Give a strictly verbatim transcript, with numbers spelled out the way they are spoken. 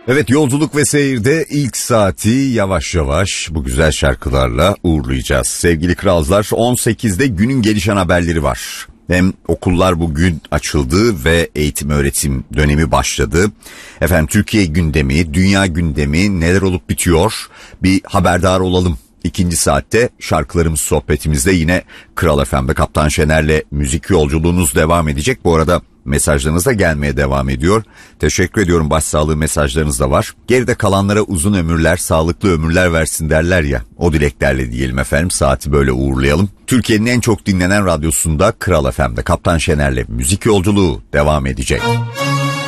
Evet, yolculuk ve seyirde ilk saati yavaş yavaş bu güzel şarkılarla uğurlayacağız. Sevgili kralcılar, on sekizde günün gelişen haberleri var. Hem okullar bugün açıldı ve eğitim öğretim dönemi başladı. Efendim, Türkiye gündemi, dünya gündemi, neler olup bitiyor bir haberdar olalım. İkinci saatte şarkılarımız, sohbetimizde yine Kral F M'de Kaptan Şener'le müzik yolculuğunuz devam edecek. Bu arada mesajlarınız da gelmeye devam ediyor. Teşekkür ediyorum, başsağlığı mesajlarınız da var. Geride kalanlara uzun ömürler, sağlıklı ömürler versin derler ya. O dileklerle diyelim efendim, saati böyle uğurlayalım. Türkiye'nin en çok dinlenen radyosunda Kral F M'de Kaptan Şener'le müzik yolculuğu devam edecek.